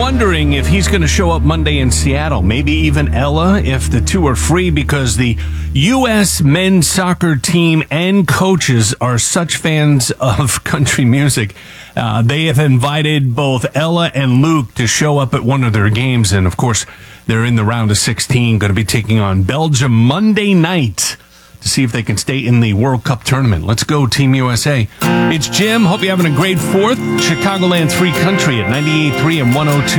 wondering if he's going to show up Monday in Seattle. Maybe even Ella, if the two are free, because the U.S. men's soccer team and coaches are such fans of country music. They have invited both Ella and Luke to show up at one of their games. And, of course, they're in the round of 16, going to be taking on Belgium Monday night to see if they can stay in the World Cup tournament. Let's go, Team USA. It's Jim. Hope you're having a great 4th. Chicagoland's free country at 98.3 and 102.